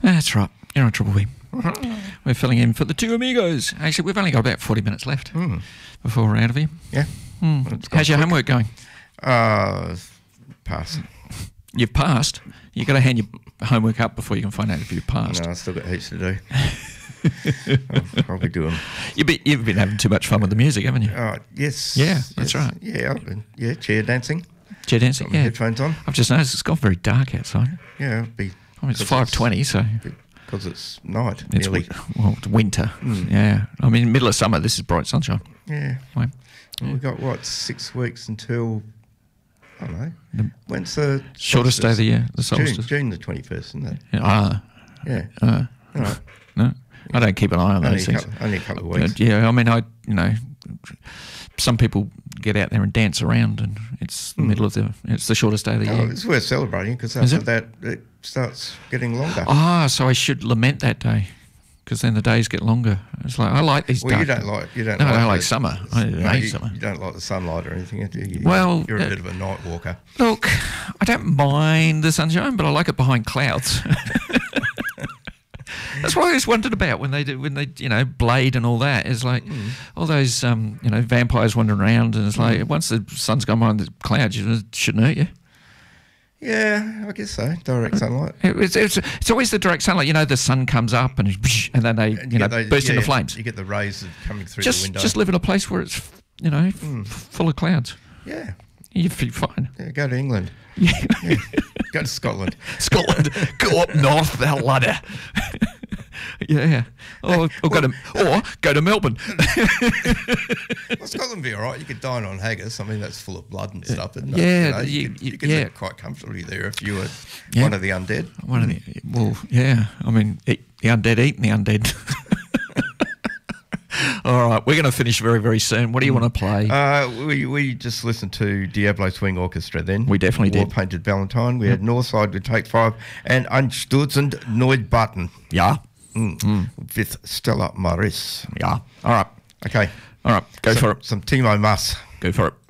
That's right. You're on Triple B. We're filling in for the two amigos. Actually, we've only got about 40 minutes left before we're out of here. Yeah. How's your homework going? Pass. You've passed. You've got to hand your homework up before you can find out if you've passed. No, I've still got heaps to do. I'll be doing. You've been having too much fun with the music, haven't you? Yes. Yeah, that's right. Yeah, chair dancing. Chair dancing, Got my headphones on. I've just noticed it's gone very dark outside. Yeah, it's 5:20, so... Because it's night, it's nearly. It's winter. Yeah. I mean, middle of summer, this is bright sunshine. Yeah. Right. We've got, 6 weeks until... I don't know. When's the shortest day of the year? The solstice. June the 21st, isn't it? Yeah. All right. No, I don't keep an eye on those things. Only a couple of weeks. Yeah, I mean, some people get out there and dance around, and it's the middle of it's the shortest day of the year. It's worth celebrating because after that it starts getting longer. So I should lament that day because then the days get longer. It's like I like these. Well, dark you don't. No, like I don't like summer. I hate summer. You don't like the sunlight or anything, do you? Well, you're a bit of a night walker. Look, I don't mind the sunshine, but I like it behind clouds. That's what I always wondered about when they Blade and all that. It's like all those vampires wandering around, and it's like once the sun's gone behind the clouds, it shouldn't hurt you. Yeah, I guess so. Direct sunlight. It's always the direct sunlight. The sun comes up and then they burst into flames. You get the rays coming through the window. Just live in a place where it's full of clouds. Yeah, you feel fine. Yeah, go to England. Yeah. Go to Scotland. Go up north that ladder. Yeah. Or go to Melbourne. Well, Scotland would be all right. You could dine on haggis. I mean, that's full of blood and stuff. Isn't it? Yeah. You could live quite comfortably there if you were one of the undead. I mean, the undead eat the undead. All right, we're going to finish very, very soon. What do you want to play? We just listened to Diablo Swing Orchestra then. We definitely did. War Painted Valentine. We had Northside with Take 5 and Unstutzend Neubutton. Yeah. With Stella Maris. Yeah. All right. Okay. All right, go for it. Some Timo Mas. Go for it.